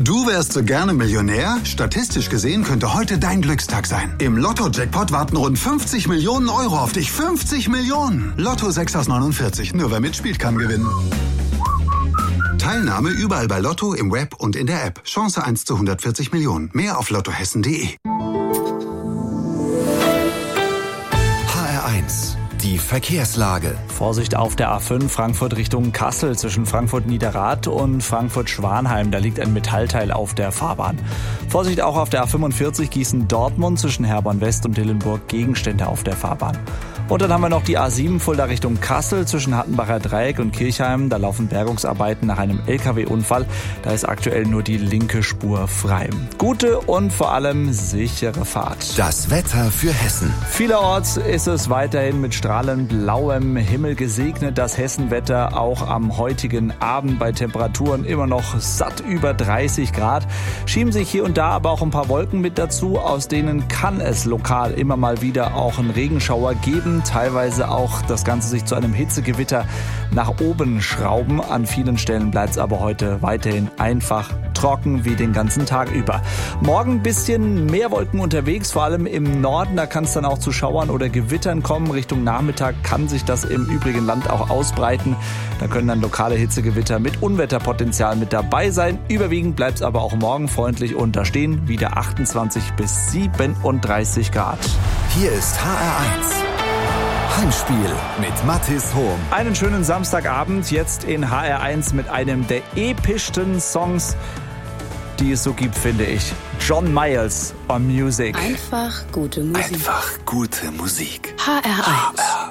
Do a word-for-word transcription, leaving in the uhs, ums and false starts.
Du wärst so gerne Millionär? Statistisch gesehen könnte heute dein Glückstag sein. Im Lotto-Jackpot warten rund fünfzig Millionen Euro auf dich. fünfzig Millionen! Lotto sechs aus neunundvierzig. Nur wer mitspielt, kann gewinnen. Teilnahme überall bei Lotto, im Web und in der App. Chance eins zu hundertvierzig Millionen. Mehr auf lottohessen punkt de. H R eins. Die Verkehrslage. Vorsicht auf der A fünf Frankfurt Richtung Kassel zwischen Frankfurt-Niederrad und Frankfurt-Schwanheim. Da liegt ein Metallteil auf der Fahrbahn. Vorsicht auch auf der A fünfundvierzig Gießen-Dortmund zwischen Herborn West und Dillenburg. Gegenstände auf der Fahrbahn. Und dann haben wir noch die A sieben Fulda Richtung Kassel zwischen Hattenbacher Dreieck und Kirchheim. Da laufen Bergungsarbeiten nach einem L K W-Unfall. Da ist aktuell nur die linke Spur frei. Gute und vor allem sichere Fahrt. Das Wetter für Hessen. Vielerorts ist es weiterhin mit strahlend blauem Himmel gesegnet. Das Hessenwetter auch am heutigen Abend bei Temperaturen immer noch satt über dreißig Grad. Schieben sich hier und da aber auch ein paar Wolken mit dazu. Aus denen kann es lokal immer mal wieder auch einen Regenschauer geben. Teilweise auch das Ganze sich zu einem Hitzegewitter nach oben schrauben. An vielen Stellen bleibt es aber heute weiterhin einfach trocken wie den ganzen Tag über. Morgen ein bisschen mehr Wolken unterwegs, vor allem im Norden. Da kann es dann auch zu Schauern oder Gewittern kommen. Richtung Nachmittag kann sich das im übrigen Land auch ausbreiten. Da können dann lokale Hitzegewitter mit Unwetterpotenzial mit dabei sein. Überwiegend bleibt es aber auch morgen freundlich und da stehen wieder achtundzwanzig bis siebenunddreißig Grad. Hier ist H R eins. Heimspiel mit Mathis Hohm. Einen schönen Samstagabend jetzt in H R eins mit einem der epischsten Songs, die es so gibt, finde ich. John Miles on Music. Einfach gute Musik. Einfach gute Musik. H R eins.